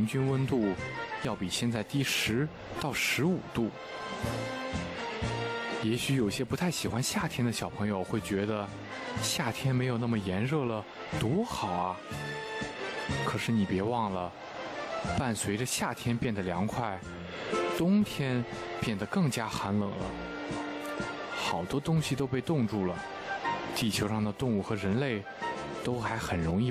平均温度要比现在低10到15度。也许有些不太喜欢夏天的小朋友会觉得，夏天没有那么炎热了，多好啊！可是你别忘了，伴随着夏天变得凉快，冬天变得更加寒冷了。好多东西都被冻住了，地球上的动物和人类都还很容易